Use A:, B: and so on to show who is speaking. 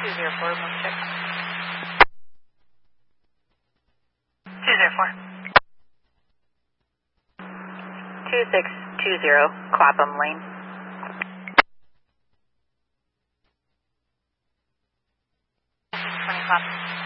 A: 204, one check.
B: 204.
A: 2620, Clapham Lane.
B: 20 Clapham.